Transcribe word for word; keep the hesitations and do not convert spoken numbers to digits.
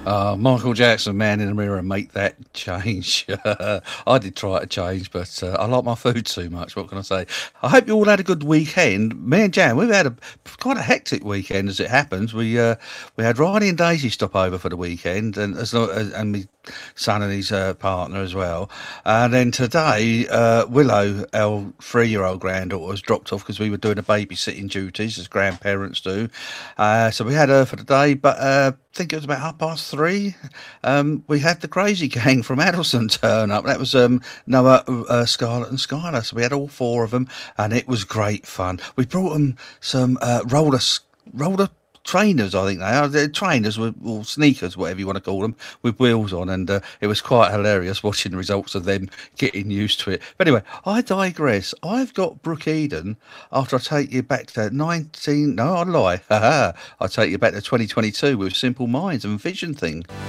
Uh, Michael Jackson, Man in the Mirror, make that change. I did try to change, but uh, I like my food too much. What can I say? I hope you all had a good weekend. Me and Jan, we've had a quite a hectic weekend as it happens. We uh, we had Riley and Daisy stop over for the weekend, and as, lo- as and my son and his uh, partner as well. And then today, uh, Willow, our three-year-old granddaughter, was dropped off because we were doing the babysitting duties as grandparents do. Uh, so we had her for the day, but uh, I think it was about half past three. Um, we had the Crazy Gang from Addleston turn up. That was um, Noah, uh, Scarlett, and Skylar. So we had all four of them, and it was great fun. We brought them some uh, roller s- roller trainers, I think they are. They're trainers with, or sneakers, whatever you want to call them, with wheels on, and uh, it was quite hilarious watching the results of them getting used to it. But anyway, I digress. I've got Brooke Eden. After I take you back to nineteen, no, I lie. I take you back to twenty twenty-two with Simple Minds and Vision Thing.